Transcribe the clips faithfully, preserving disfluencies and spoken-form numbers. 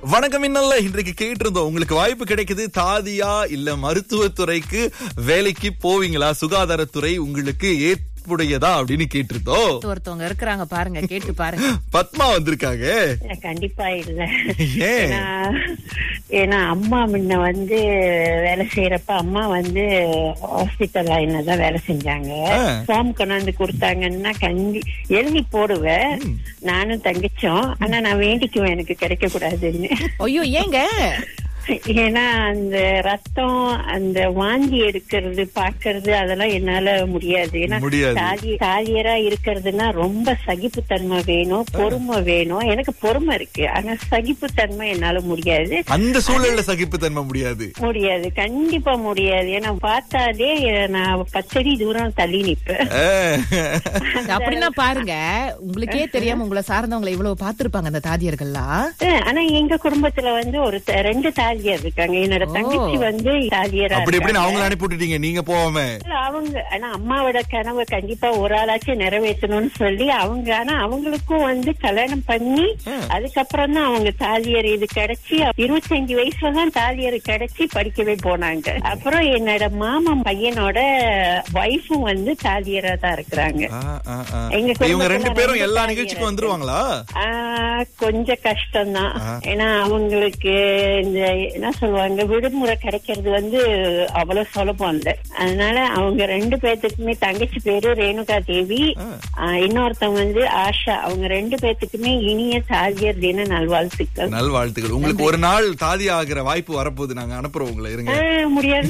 வணக்கம். இன்னல்ல இன்றைக்கு கேட்டிருந்தோம், உங்களுக்கு வாய்ப்பு கிடைக்குது, தாதியா இல்ல மருத்துவத்துறைக்கு வேலைக்கு போவீங்களா, சுகாதாரத்துறை உங்களுக்கு ஏற்புடையதா அப்படின்னு கேட்டிருந்தோம். ஒருத்தவங்க இருக்கிறாங்க பாருங்க, கேட்டு பாருங்க. பத்மா வந்திருக்காங்க. கண்டிப்பா இல்ல. ஏன்? ஏன்னா அம்மா முன்ன வந்து வேலை செய்யறப்ப அம்மா வந்து ஹாஸ்பிட்டல் லைன்ல தான் வேலை செஞ்சாங்க. ஃபார்ம் கொண்டாந்து கொடுத்தாங்கன்னா கண்டி எழுதி போடுவேன் நானும் தங்கச்சோம். ஆனா நான் வேண்டிக்குவேன் எனக்கு கிடைக்க கூடாதுன்னு. ஐயோ, ஏங்க? ஏன்னா அந்த ரத்தம் அந்த வாந்தி எடுக்கிறது பாக்குறது அதெல்லாம் என்னால முடியாது. ஏன்னா தாதியரா இருக்கிறதுனா ரொம்ப சகிப்புத்தன்மை வேணும், பொறுமை வேணும். எனக்கு பொறுமை இருக்கு, ஆனா சகிப்புத்தன்மை என்னால முடியாது. அந்த சூழல்ல சகிப்புத்தன்மை முடியாது முடியாது கண்டிப்பா முடியாது. ஏன்னா பார்த்தாலே நான் பச்சடி தூரம் தள்ளி நிப்பேன். அப்படின்னா பாருங்க, உங்களுக்கே தெரியாம உங்களை சார்ந்தவங்களை இவ்வளவு பாத்துருப்பாங்க அந்த தாதியர்கள்லாம். ஆனா எங்க குடும்பத்துல வந்து ஒரு ரெண்டு தாதியர் இருக்காங்க. என்னோட தங்கச்சி வந்து தாதியரா அப்படி இப்படி அவங்கள அனுப்பிவிட்டீங்க நீங்க போகாம. அவங்க ஆனா அம்மாவோட கனவை கண்டிப்பா ஒரு ஆளாச்சும் நிறைவேற்றணும்னு சொல்லி அவங்க, ஆனா அவங்களுக்கும் வந்து கல்யாணம் பண்ணி அதுக்கப்புறம் தான் அவங்க தாதியர் இது கிடைச்சி இருபத்தஞ்சு வயசுலதான் தாதியர் கிடைச்சி படிக்கவே போனாங்க. அப்புறம் என்னோட மாமா பையனோட வைஃபும் வந்து தாதியரா தான் இருக்கிறாங்க. இவங்க ரெண்டு பேரும் எல்லா நிகழ்ச்சிக்கும் வந்துருவாங்களா? கொஞ்சம் கஷ்டம் தான். ஏன்னா அவங்களுக்கு இந்த என்ன சொல்லுவாங்க, விடுமுறை கிடைக்கிறது வந்து அவ்வளவு சுலபம் இல்ல. அதனால அவங்க ரெண்டு பேர்த்துக்குமே, தங்கச்சி பேரு ரேணுகா தேவி, இன்னொருத்தவங்க வந்து ஆஷா, அவங்க ரெண்டு பேர்த்துக்குமே இனிய தாதியர் தின நல்வாழ்த்துக்கள். நல்வாழ்த்துக்கள். உங்களுக்கு ஒரு நாள் தாதி ஆகிற வாய்ப்பு வரப்போகுது, நாங்க அனுப்புறோம் உங்களை. இருங்க. முடியாது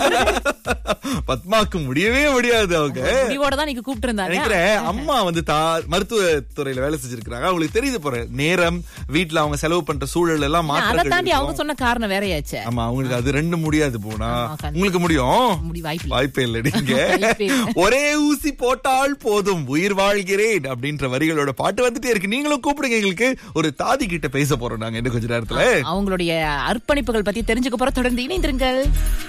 பத்மாக்கு முடியவே முடியாது. அவங்க தான் நீங்க கூப்பிட்டு இருந்தாங்க. நினைக்கிறேன் அம்மா வந்து மருத்துவத்துறையில வேலை செஞ்சிருக்காங்க. அவங்களுக்கு தெரியுது போற நேரம், வீட்டுல அவங்க செலவு பண்ற சூழல் எல்லாம் மாற்றம். அவங்க சொன்ன காரணம் வேறையாச்சு. ஆமா, அவங்களுக்கு அது ரெண்டு முடியாது. போனா உங்களுக்கு முடியும்? வாய்ப்பே இல்லை. நீங்க ஒரே ஊசி போட்டால் போதும் உயிர் வாழ்கிறேன் அப்படின்ற வரிகளோட பாட்டு வந்துட்டே இருக்கு. நீங்களும் கூப்பிடுங்க, எங்களுக்கு ஒரு தாதி கிட்ட பேச போறோம் நாங்க இன்னும் கொஞ்ச நேரத்துல. அவங்களுடைய அர்ப்பணிப்புகள் பத்தி தெரிஞ்சுக்க போற. தொடர்ந்து இணைந்திருங்கள்.